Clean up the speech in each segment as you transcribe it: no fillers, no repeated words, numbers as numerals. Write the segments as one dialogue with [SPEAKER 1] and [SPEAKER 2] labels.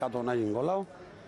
[SPEAKER 1] τον Άγιο Νικόλαο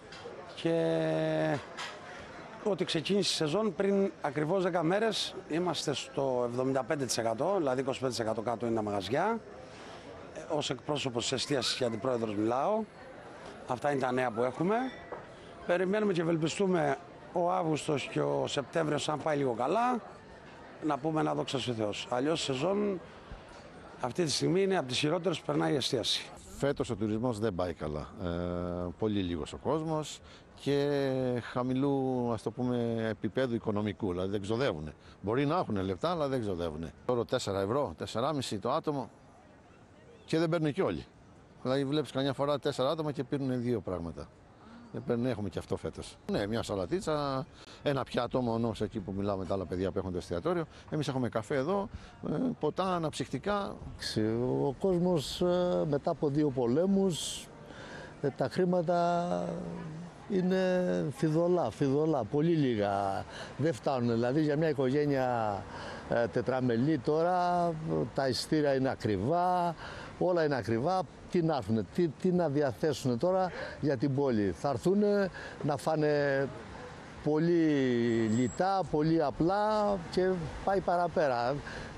[SPEAKER 1] και ότι ξεκίνησε η σεζόν πριν ακριβώς 10 μέρες είμαστε στο 75%, δηλαδή 25% κάτω είναι τα μαγαζιά. Ως εκπρόσωπος της εστίασης και αντιπρόεδρος μιλάω. Αυτά είναι τα νέα που έχουμε. Περιμένουμε και ευελπιστούμε ο Αύγουστος και ο Σεπτέμβριος, αν πάει λίγο καλά, να πούμε να δόξα ο Θεός. Αλλιώς η σεζόν αυτή τη στιγμή είναι από τις χειρότερες που περνάει η εστίαση.
[SPEAKER 2] Φέτος ο τουρισμός δεν πάει καλά. Πολύ λίγος ο κόσμος και χαμηλού, ας το πούμε, επίπεδου οικονομικού. Δηλαδή δεν ξοδεύουν. Μπορεί να έχουν λεφτά, αλλά δεν ξοδεύουν. Τώρα 4 ευρώ, 4,5 το άτομο και δεν παίρνουν και όλοι. Δηλαδή βλέπεις καμιά φορά 4 άτομα και παίρνουν 2 πράγματα. Δεν έχουμε και αυτό φέτος. Ναι, μια σαλατίτσα, ένα πιάτο μόνο εκεί που μιλάμε με τα άλλα παιδιά που έχουν το εστιατόριο. Εμείς έχουμε καφέ εδώ, ποτά, αναψυκτικά.
[SPEAKER 3] Ο κόσμος μετά από 2 πολέμους, τα χρήματα είναι φιδωλά, πολύ λίγα. Δεν φτάνουν, δηλαδή για μια οικογένεια τετραμελή τώρα τα ειστήρια είναι ακριβά, όλα είναι ακριβά. Τι να έρθουν, τι να διαθέσουν τώρα για την πόλη. Θα έρθουν να φάνε πολύ λιτά, πολύ απλά και πάει παραπέρα.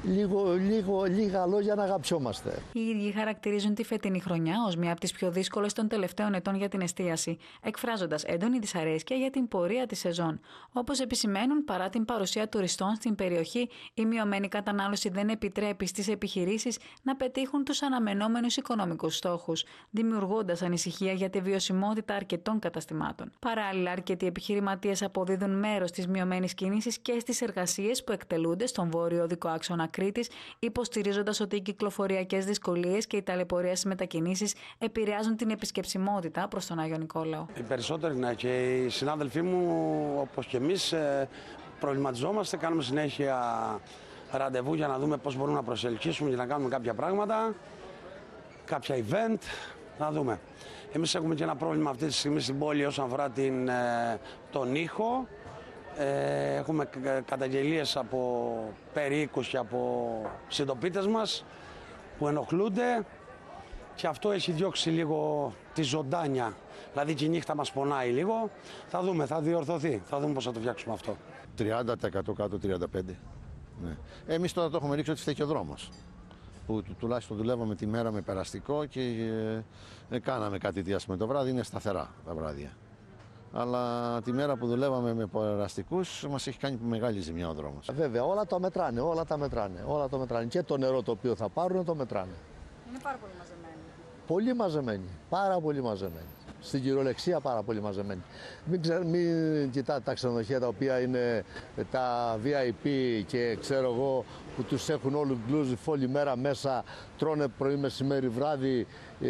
[SPEAKER 3] Λίγα λόγια να αγαπιόμαστε.
[SPEAKER 4] Οι ίδιοι χαρακτηρίζουν τη φετινή χρονιά ως μία από τις πιο δύσκολες των τελευταίων ετών για την εστίαση, εκφράζοντας έντονη δυσαρέσκεια για την πορεία της σεζόν. Όπως επισημαίνουν, παρά την παρουσία τουριστών στην περιοχή, η μειωμένη κατανάλωση δεν επιτρέπει στις επιχειρήσεις να πετύχουν τους αναμενόμενους οικονομικούς στόχους, δημιουργώντας ανησυχία για τη βιωσιμότητα αρκετών καταστημάτων. Παράλληλα, αρκετοί επιχειρηματίες αποδίδουν μέρος της μειωμένης κίνησης και στις εργασίες που εκτελούνται στον βόρειο οδικό άξονα Κρήτης, υποστηρίζοντας ότι οι κυκλοφοριακές δυσκολίες και η ταλαιπωρία στις μετακινήσεις επηρεάζουν την επισκεψιμότητα προς τον Άγιο Νικόλαο.
[SPEAKER 1] Οι περισσότεροι, ναι, και οι συνάδελφοί μου, όπως και εμείς, προβληματιζόμαστε, κάνουμε συνέχεια ραντεβού για να δούμε πώς μπορούμε να προσελκύσουμε και να κάνουμε κάποια πράγματα, κάποια event, να δούμε. Εμείς έχουμε και ένα πρόβλημα αυτή τη στιγμή στην πόλη όσον αφορά τον ήχο. Έχουμε καταγγελίες από περίοικους και από συντοπίτες μας που ενοχλούνται και αυτό έχει διώξει λίγο τη ζωντάνια. Δηλαδή και η νύχτα μας πονάει λίγο. Θα δούμε, θα διορθωθεί. Θα δούμε πώς θα το φτιάξουμε αυτό.
[SPEAKER 2] 30% κάτω, 35%. Ναι. Εμείς τώρα το έχουμε ρίξει ότι φταίει και ο δρόμος. Που τουλάχιστον δουλεύαμε τη μέρα με περαστικό και κάναμε κάτι διάστημα. Το βράδυ είναι σταθερά τα βράδια. Αλλά τη μέρα που δουλεύαμε με περαστικούς μας έχει κάνει μεγάλη ζημιά ο δρόμος.
[SPEAKER 3] Βέβαια, όλα τα μετράνε. Και το νερό το οποίο θα πάρουν το μετράνε.
[SPEAKER 4] Είναι πάρα πολύ μαζεμένοι.
[SPEAKER 3] Πολύ μαζεμένοι, πάρα πολύ μαζεμένοι. Στην κυριολεξία πάρα πολύ μαζεμένοι. Μην κοιτάτε τα ξενοδοχεία τα οποία είναι τα VIP και ξέρω εγώ που τους έχουν all inclusive όλη μέρα μέσα, τρώνε πρωί, μεσημέρι, βράδυ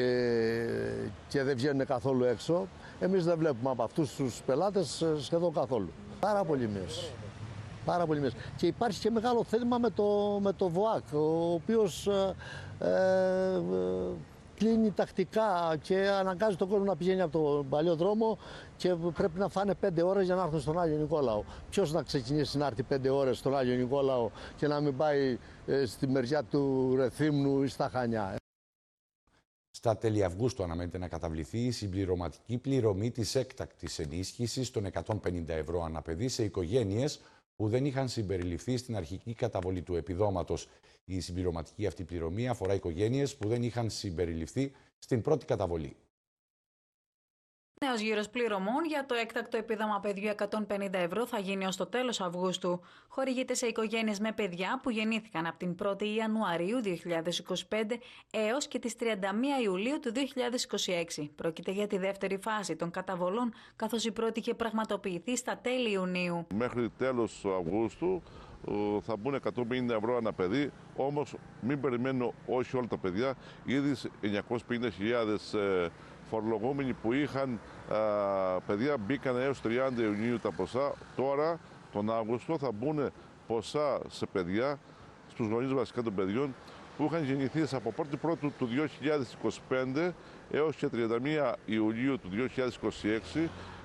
[SPEAKER 3] και δεν βγαίνουν καθόλου έξω. Εμείς δεν βλέπουμε από αυτούς τους πελάτες σχεδόν καθόλου. Πάρα πολύ μείωση. Πάρα πολύ μείωση. Και υπάρχει και μεγάλο θέμα με το ΒΟΑΚ, ο οποίος κλείνει τακτικά και αναγκάζει τον κόσμο να πηγαίνει από τον παλιό δρόμο και πρέπει να φάνε 5 ώρες για να έρθουν στον Άγιο Νικόλαο. Ποιος να ξεκινήσει να έρθει 5 ώρες στον Άγιο Νικόλαο και να μην πάει στη μεριά του Ρεθύμνου ή στα Χανιά.
[SPEAKER 5] Στα τέλη Αυγούστου αναμένεται να καταβληθεί η συμπληρωματική πληρωμή της έκτακτης ενίσχυσης των 150 ευρώ ανά παιδί σε οικογένειες που δεν είχαν συμπεριληφθεί στην αρχική καταβολή του επιδόματος. Η συμπληρωματική αυτή πληρωμή αφορά οικογένειες που δεν είχαν συμπεριληφθεί στην πρώτη καταβολή.
[SPEAKER 4] Νέος γύρος πληρωμών για το έκτακτο επίδομα παιδιού 150 ευρώ θα γίνει ως το τέλος Αυγούστου. Χορηγείται σε οικογένειες με παιδιά που γεννήθηκαν από την 1η Ιανουαρίου 2025 έως και τις 31 Ιουλίου του 2026. Πρόκειται για τη δεύτερη φάση των καταβολών, καθώς η πρώτη είχε πραγματοποιηθεί στα τέλη Ιουνίου.
[SPEAKER 6] Μέχρι τέλος Αυγούστου θα μπουν 150 ευρώ ανά παιδί, όμως μην περιμένω όχι όλα τα παιδιά, ήδη 950.000 φορολογούμενοι που είχαν παιδιά μπήκαν έως 30 Ιουνίου τα ποσά. Τώρα τον Αύγουστο θα μπουν ποσά σε παιδιά, στους γονείς βασικά των παιδιών που είχαν γεννηθεί από 1η Πρώτου του 2025 έως και 31 Ιουλίου του 2026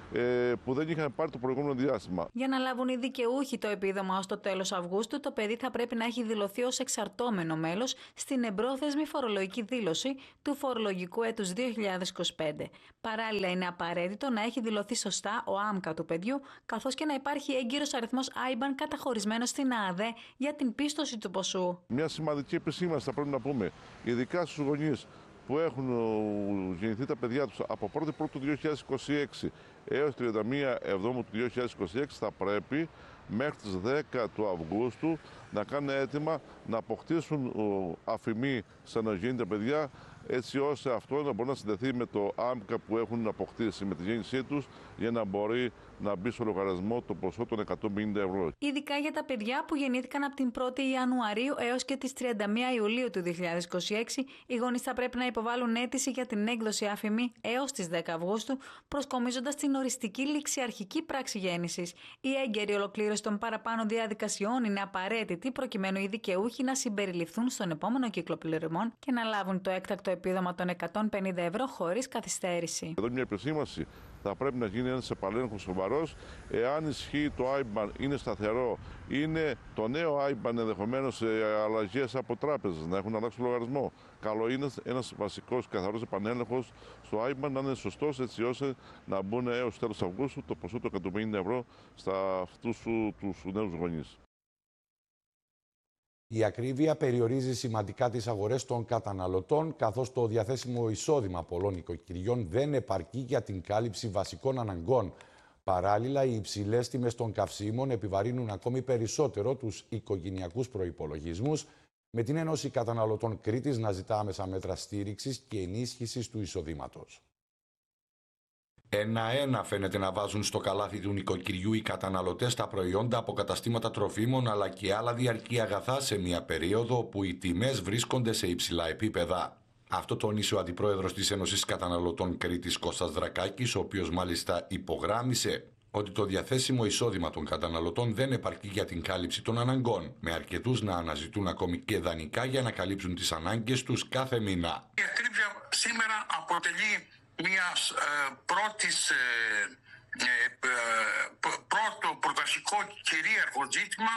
[SPEAKER 6] που δεν είχαν πάρει το προηγούμενο διάστημα.
[SPEAKER 4] Για να λάβουν οι δικαιούχοι το επίδομα ως το τέλος Αυγούστου, το παιδί θα πρέπει να έχει δηλωθεί ως εξαρτώμενο μέλος στην εμπρόθεσμη φορολογική δήλωση του φορολογικού έτους 2025. Παράλληλα, είναι απαραίτητο να έχει δηλωθεί σωστά ο άμκα του παιδιού, καθώς και να υπάρχει έγκυρος αριθμός IBAN καταχωρισμένος στην ΑΑΔΕ για την πίστοση του ποσού.
[SPEAKER 6] Μια σημαντική επισήμανση θα πρέπει να πούμε, ειδικά στους γονείς που έχουν γεννηθεί τα παιδιά τους από 1η Πρώτου του 2026 έως 31 Εβδόμου του 2026, θα πρέπει μέχρι τις 10 του Αυγούστου να κάνουν έτοιμα να αποκτήσουν αφημί σαν να γίνει τα παιδιά, έτσι ώστε αυτό να μπορεί να συνδεθεί με το άμκα που έχουν αποκτήσει με τη γέννησή τους, για να μπορεί να μπει στο λογαριασμό το ποσό των 150 ευρώ.
[SPEAKER 4] Ειδικά για τα παιδιά που γεννήθηκαν από την 1η Ιανουαρίου έως και τις 31 Ιουλίου του 2026, οι γονείς θα πρέπει να υποβάλουν αίτηση για την έκδοση άφημη έως τις 10 Αυγούστου, προσκομίζοντας την οριστική ληξιαρχική πράξη γέννησης. Η έγκαιρη ολοκλήρωση των παραπάνω διαδικασιών είναι απαραίτητη, προκειμένου οι δικαιούχοι να συμπεριληφθούν στον επόμενο κύκλο πληρωμών και να λάβουν το έκτακτο επίδομα των 150 ευρώ χωρίς καθυστέρηση.
[SPEAKER 6] Εδώ μια επισήμανση. Θα πρέπει να γίνει ένας επαλέγχος σοβαρός. Εάν ισχύει το IBAN, είναι σταθερό, είναι το νέο IBAN ενδεχομένως σε αλλαγές από τράπεζες, να έχουν αλλάξει το λογαριασμό. Καλό είναι ένας βασικός καθαρός επανέλεγχος στο IBAN να είναι σωστός, έτσι ώστε να μπουν έως τέλος Αυγούστου το ποσό των 150 ευρώ στα αυτούς τους νέους γονείς.
[SPEAKER 5] Η ακρίβεια περιορίζει σημαντικά τις αγορές των καταναλωτών, καθώς το διαθέσιμο εισόδημα πολλών οικοκυριών δεν επαρκεί για την κάλυψη βασικών αναγκών. Παράλληλα, οι υψηλές τιμές των καυσίμων επιβαρύνουν ακόμη περισσότερο τους οικογενειακούς προϋπολογισμούς, με την Ένωση Καταναλωτών Κρήτης να ζητά άμεσα μέτρα στήριξης και ενίσχυσης του εισοδήματος. Ένα-ένα φαίνεται να βάζουν στο καλάθι του νοικοκυριού οι καταναλωτές τα προϊόντα από καταστήματα τροφίμων αλλά και άλλα διαρκή αγαθά σε μια περίοδο που οι τιμές βρίσκονται σε υψηλά επίπεδα. Αυτό τόνισε ο Αντιπρόεδρος της Ένωσης Καταναλωτών Κρήτης Κώστας Δρακάκης, ο οποίος μάλιστα υπογράμμισε ότι το διαθέσιμο εισόδημα των καταναλωτών δεν επαρκεί για την κάλυψη των αναγκών, με αρκετούς να αναζητούν ακόμη και δανεικά για να καλύψουν τις ανάγκες τους κάθε μήνα.
[SPEAKER 7] Η ακρίβεια σήμερα αποτελεί μιας πρώτο πρωταρχικό κυρίαρχο ζήτημα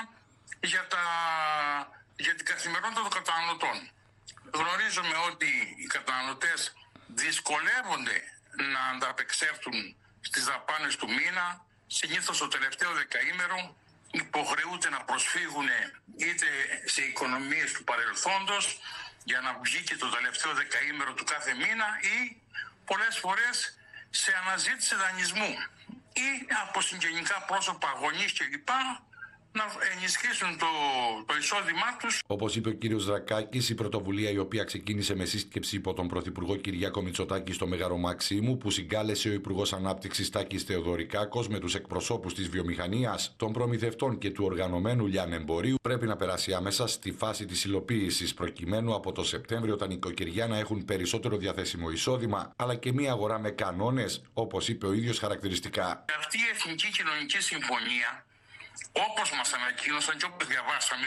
[SPEAKER 7] για την καθημερινότητα των καταναλωτών. Γνωρίζουμε ότι οι καταναλωτές δυσκολεύονται να ανταπεξέλθουν στις δαπάνες του μήνα. Συνήθως το τελευταίο δεκαήμερο υποχρεούνται να προσφύγουν είτε σε οικονομίες του παρελθόντος για να βγει και το τελευταίο δεκαήμερο του κάθε μήνα, ή πολλές φορές σε αναζήτηση δανεισμού ή από συγγενικά πρόσωπα, γονείς κλπ. Να ενισχύσουν το εισόδημά τους.
[SPEAKER 5] Όπως είπε ο κύριος Δρακάκης, η πρωτοβουλία, η οποία ξεκίνησε με σύσκεψη υπό τον Πρωθυπουργό Κυριάκο Μητσοτάκη στο Μέγαρο Μαξίμου, που συγκάλεσε ο Υπουργός Ανάπτυξης Τάκης Θεοδωρικάκος με τους εκπροσώπους της βιομηχανίας, των προμηθευτών και του οργανωμένου λιανεμπορίου, πρέπει να περάσει άμεσα στη φάση της υλοποίησης, προκειμένου από το Σεπτέμβριο τα νοικοκυριά να έχουν περισσότερο διαθέσιμο εισόδημα, αλλά και μια αγορά με κανόνες, όπως είπε ο ίδιος χαρακτηριστικά.
[SPEAKER 7] Αυτή η Εθνική Κοινωνική Συμφωνία, όπως μας ανακοίνωσαν και όπως διαβάσαμε,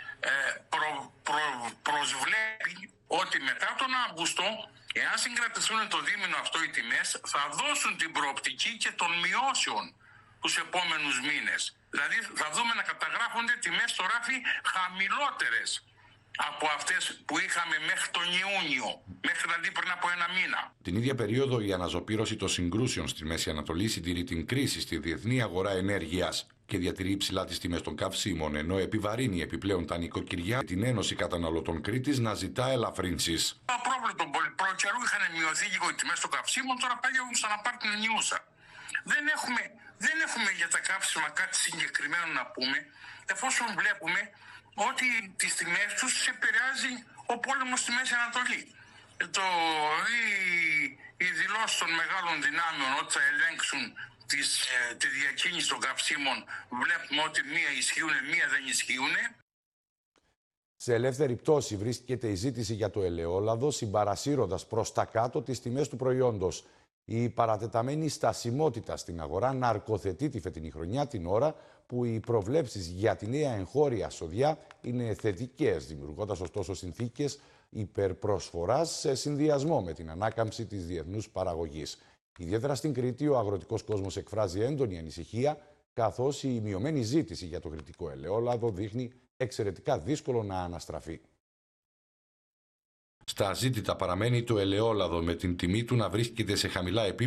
[SPEAKER 7] προσβλέπει ότι μετά τον Αύγουστο, εάν συγκρατηθούν το δίμηνο αυτό οι τιμές, θα δώσουν την προοπτική και των μειώσεων τους επόμενους μήνες. Δηλαδή θα δούμε να καταγράφονται τιμές στο ράφι χαμηλότερες από αυτές που είχαμε μέχρι τον Ιούνιο, μέχρι δηλαδή πριν από ένα μήνα.
[SPEAKER 5] Την ίδια περίοδο η αναζωπήρωση των συγκρούσεων στη Μέση Ανατολή συντηρεί την κρίση στη διεθνή αγορά ενέργειας και διατηρεί ψηλά τις τιμές των καυσίμων, ενώ επιβαρύνει επιπλέον τα νοικοκυριά, την Ένωση Καταναλωτών Κρήτης να ζητά ελαφρύνσεις.
[SPEAKER 7] Το πρόβλημα των προκαιρού είχαν μειωθεί λίγο οι τιμές των καυσίμων, τώρα πάλι έχουν ξαναπάρει την ενιούσα. Δεν έχουμε για τα καύσιμα κάτι συγκεκριμένο να πούμε, εφόσον βλέπουμε ότι τις τιμές τους επηρεάζει ο πόλεμος στη Μέση Ανατολή. Οι δηλώσεις των μεγάλων δυνάμεων ότι θα ελέγξουν τη διακίνηση των καυσίμων, βλέπουμε ότι μία ισχύουν, μία δεν ισχύουν.
[SPEAKER 5] Σε ελεύθερη πτώση βρίσκεται η ζήτηση για το ελαιόλαδο, συμπαρασύροντας προς τα κάτω τις τιμές του προϊόντος. Η παρατεταμένη στασιμότητα στην αγορά ναρκοθετεί τη φετινή χρονιά, την ώρα που οι προβλέψεις για τη νέα εγχώρια σοδιά είναι θετικές, δημιουργώντας ωστόσο συνθήκες υπερπροσφοράς σε συνδυασμό με την ανάκαμψη της διεθνούς παραγωγής. Ιδιαίτερα στην Κρήτη, ο αγροτικός κόσμος εκφράζει έντονη ανησυχία, καθώς η μειωμένη ζήτηση για το κρητικό ελαιόλαδο δείχνει εξαιρετικά δύσκολο να αναστραφεί. Στα ζήτητα παραμένει το ελαιόλαδο, με την τιμή του να βρίσκεται σε χαμηλά επίπεδα